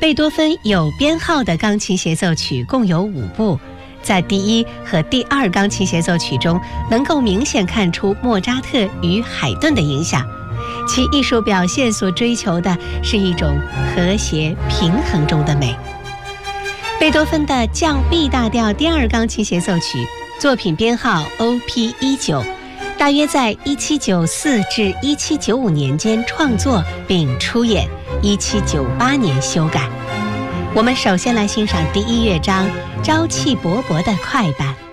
贝多芬有编号的钢琴协奏曲共有5部，在第1和第2钢琴协奏曲中，能够明显看出莫扎特与海顿的影响。其艺术表现所追求的是一种和谐平衡中的美。贝多芬的降 B 大调第2钢琴协奏曲，作品编号 OP19，大约在1794至1795年间创作并出演，1798年修改。我们首先来欣赏第1乐章朝气勃勃的快板。